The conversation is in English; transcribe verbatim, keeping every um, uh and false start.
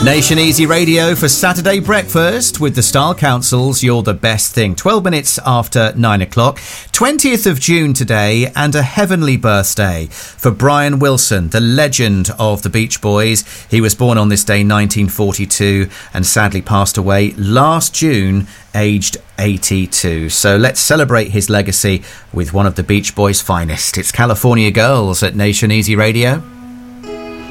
Nation Easy Radio for Saturday breakfast with the Style Council's You're the Best Thing. twelve minutes after nine o'clock. twentieth of June today, and a heavenly birthday for Brian Wilson, the legend of the Beach Boys. He was born on this day nineteen forty-two and sadly passed away last June, aged eighty-two. So let's celebrate his legacy with one of the Beach Boys' finest. It's California Girls at Nation Easy Radio.